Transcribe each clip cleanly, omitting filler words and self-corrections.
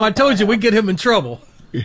I told you we'd get him in trouble.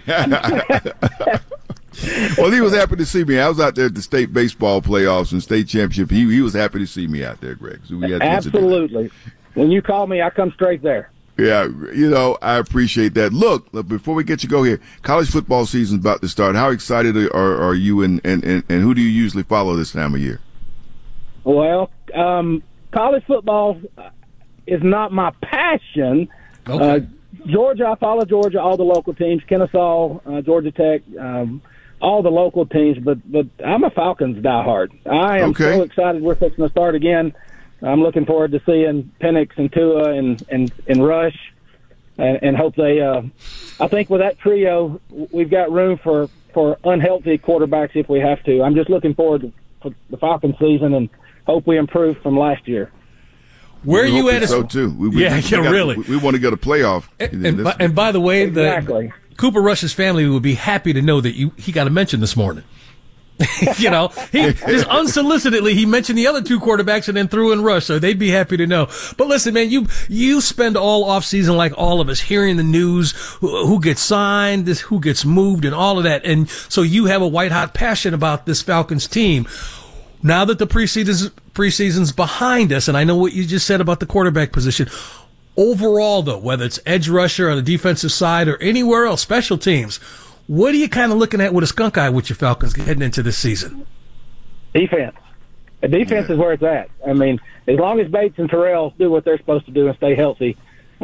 Well, he was happy to see me. I was out there at the state baseball playoffs and state championship. He was happy to see me out there, Greg. So we had Absolutely. When you call me, I come straight there. Yeah, I appreciate that. Look, before we get you go here, college football season's about to start. How excited are you, and who do you usually follow this time of year? Well, college football is not my passion. Okay. Georgia, I follow Georgia, all the local teams, Kennesaw, Georgia Tech, all the local teams, but I'm a Falcons diehard. I am so excited we're fixing to start again. I'm looking forward to seeing Penix and Tua and Rush, and hope they. I think with that trio, we've got room for unhealthy quarterbacks if we have to. I'm just looking forward to the Falcons season and hope we improve from last year. Where are you at? So too. We really. We want to get a playoff. And by the way, exactly. Cooper Rush's family would be happy to know that he got a mention this morning. He just unsolicitedly he mentioned the other two quarterbacks and then threw in Rush, so they'd be happy to know. But listen, man, you spend all off season like all of us hearing the news, who gets signed, who gets moved, and all of that, and so you have a white hot passion about this Falcons team. Now that the preseason's behind us, and I know what you just said about the quarterback position. Overall, though, whether it's edge rusher on the defensive side or anywhere else, special teams, what are you kind of looking at with a skunk eye with your Falcons heading into this season? Defense. The defense is where it's at. I mean, as long as Bates and Terrell do what they're supposed to do and stay healthy,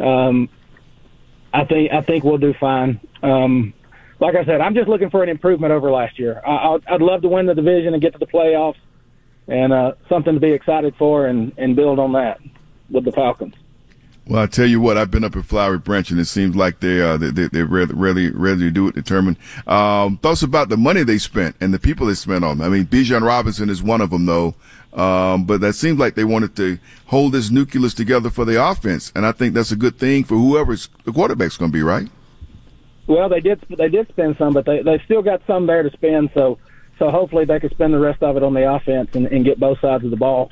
I think we'll do fine. Like I said, I'm just looking for an improvement over last year. I'd love to win the division and get to the playoffs, and something to be excited for and build on that with the Falcons. Well, I tell you what, I've been up at Flowery Branch, and it seems like they're really ready to do it, determined. Thoughts about the money they spent and the people they spent on them. I mean, Bijan Robinson is one of them, though. But that seems like they wanted to hold this nucleus together for the offense, and I think that's a good thing for whoever's the quarterback's going to be, right? Well, they did spend some, but they still got some there to spend. So hopefully they can spend the rest of it on the offense and get both sides of the ball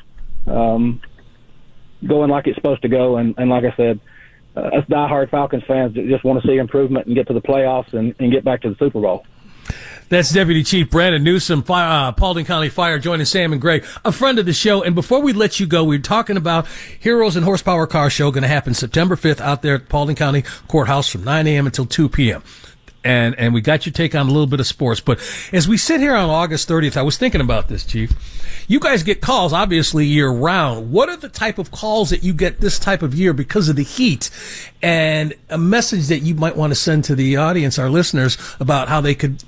going like it's supposed to go. And like I said, us diehard Falcons fans just want to see improvement and get to the playoffs and get back to the Super Bowl. That's Deputy Chief Brandon Newsom, Paulding County Fire, joining Sam and Greg, a friend of the show. And before we let you go, we're talking about Heroes and Horsepower Car Show, going to happen September 5th out there at Paulding County Courthouse from 9 a.m. until 2 p.m. And we got your take on a little bit of sports. But as we sit here on August 30th, I was thinking about this, Chief. You guys get calls, obviously, year-round. What are the type of calls that you get this type of year because of the heat? And a message that you might want to send to the audience, our listeners, about how they could,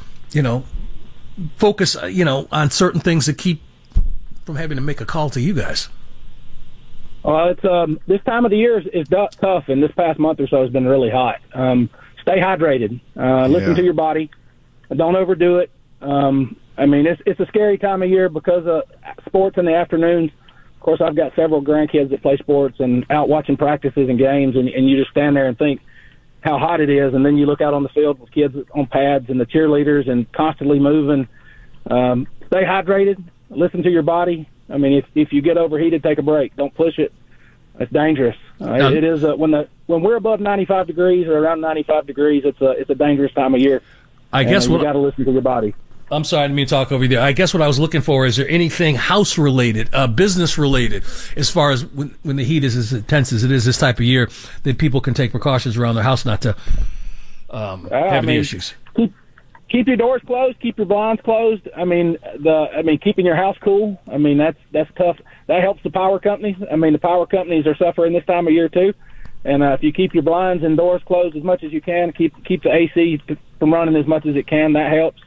focus, on certain things that keep from having to make a call to you guys. Well, it's this time of the year is tough, and this past month or so has been really hot. Stay hydrated. Listen to your body. Don't overdo it. It's a scary time of year because of sports in the afternoons. Of course, I've got several grandkids that play sports and out watching practices and games, and you just stand there and think how hot it is, and then you look out on the field with kids on pads and the cheerleaders and constantly moving. Stay hydrated. Listen to your body. I mean, if you get overheated, take a break. Don't push it. It's dangerous. It is when we're above 95 degrees or around 95 degrees. It's a dangerous time of year. You got to listen to your body. I'm sorry, I didn't mean to talk over you there. I guess what I was looking for is there anything house related, business related, as far as when the heat is as intense as it is this type of year, that people can take precautions around their house not to have any issues. Keep your doors closed. Keep your blinds closed. Keeping your house cool. I mean, that's tough. That helps the power companies. I mean, the power companies are suffering this time of year too. And if you keep your blinds and doors closed as much as you can, keep the AC from running as much as it can, that helps.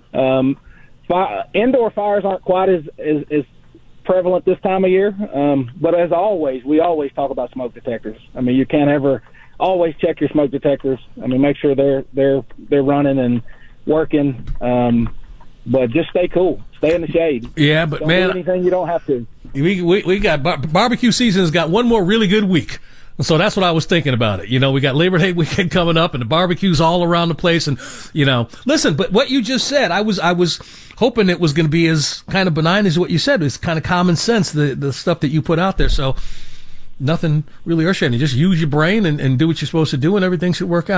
Indoor fires aren't quite as prevalent this time of year. But as always, we always talk about smoke detectors. I mean, you can't ever always check your smoke detectors. I mean, make sure they're running and working. But just stay cool. Stay in the shade. Yeah, but don't do anything you don't have to. We got barbecue season has got one more really good week. So that's what I was thinking about it. We got Labor Day weekend coming up and the barbecues all around the place. And, listen, but what you just said, I was hoping it was going to be as kind of benign as what you said. It's kind of common sense, the stuff that you put out there. So nothing really earth-shattering. Just use your brain and do what you're supposed to do, and everything should work out.